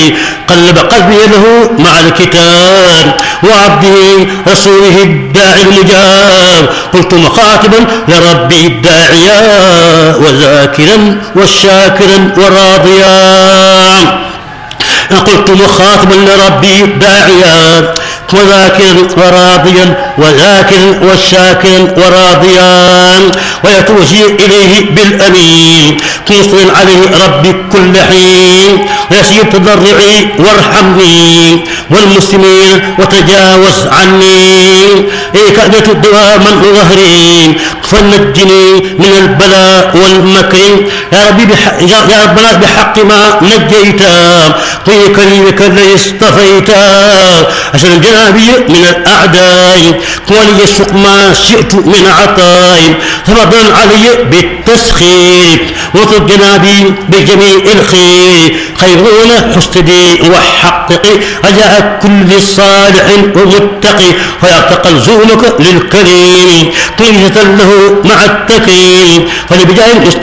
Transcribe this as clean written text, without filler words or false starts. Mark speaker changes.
Speaker 1: قلب قلبي له مع الكتاب وعبده رسوله الداعي المجاب. قلت مخاطبا لربي الداعيا وذاكرا والشاكرا وراضيا. قلت مخاطبا لربي الداعيا وذاكرا وراضيا وذاكرا والشاكرا وراضيا ويتوجه إليه بالأمين مصر عليه ربي كل حين ويسير تضرعي وارحمني والمسلمين وتجاوز عني كأنة دواما وظهري فنجني من البلاء والمكر يا ربي يا ربنا بحق ما نجيتا في كريمك الذي اصطفيتا عشان جنابي من الأعداء ولي السوق ما شئت من عطاء فضلا علي بالتسخير وطب جنابي بجميع الخير خيرون حسدي وحققي رجاء كل صالح ومتقي فيرتقى لزومك للكريم طيبة له مع التكريم فلبجاه